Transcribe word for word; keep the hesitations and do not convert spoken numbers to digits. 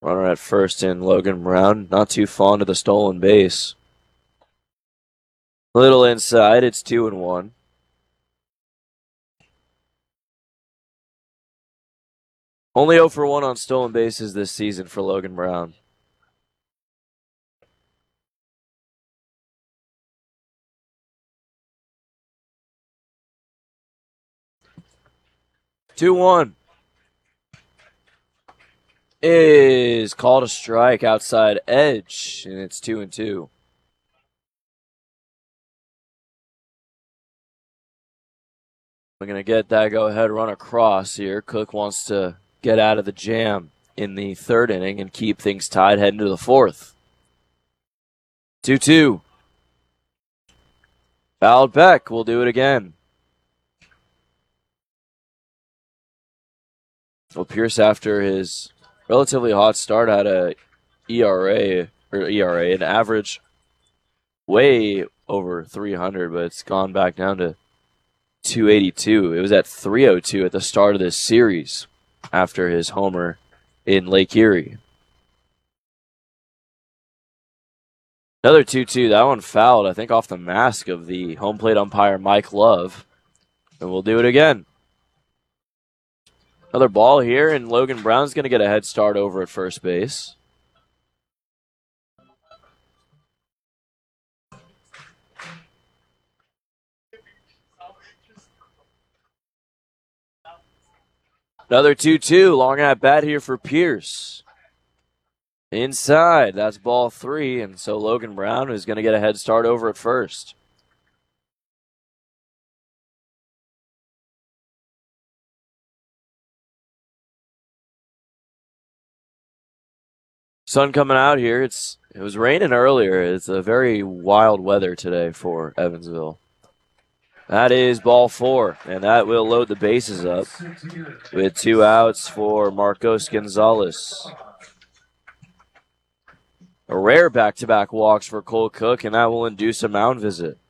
Runner at first in Logan Brown. Not too fond of the stolen base. A little inside. It's two and one. Only oh for one on stolen bases this season for Logan Brown. two one. Is called a strike outside edge, and it's two and two. We're going to get that go-ahead run across here. Cook wants to get out of the jam in the third inning and keep things tied heading to the fourth. two two. Fouled back. We'll do it again. Well, Pierce, after his relatively hot start, had a E R A, or E R A, an average way over three hundred, but it's gone back down to two eighty-two. It was at three oh two at the start of this series after his homer in Lake Erie. Another two two. That one fouled, I think, off the mask of the home plate umpire, Mike Love. And we'll do it again. Another ball here, and Logan Brown's going to get a head start over at first base. Another two two. Long at bat here for Pierce. Inside. That's ball three, and so Logan Brown is going to get a head start over at first. Sun coming out here. It's it was raining earlier. It's a very wild weather today for Evansville. That is ball four, and that will load the bases up with two outs for Marcos Gonzalez. A rare back-to-back walks for Cole Cook, and that will induce a mound visit.